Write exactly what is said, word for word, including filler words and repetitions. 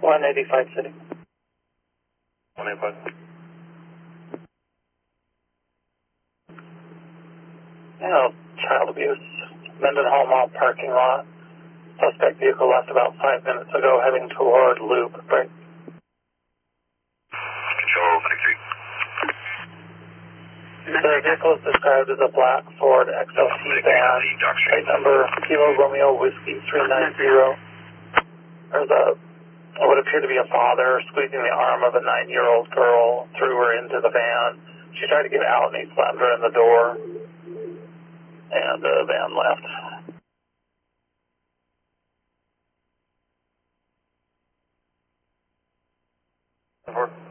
one eighty-five City. one eighty-five. You know, child abuse, Mendenhall Mall parking lot. Suspect vehicle left about five minutes ago heading toward Loop. Break. Control twenty-three. The vehicle is described as a black Ford X L T van, plate number Kilo Romeo Whiskey three nine zero. There's a, what would appear to be a father squeezing the arm of a nine-year-old girl, threw her into the van. She tried to get out and he slammed her in the door, and the van left. Four.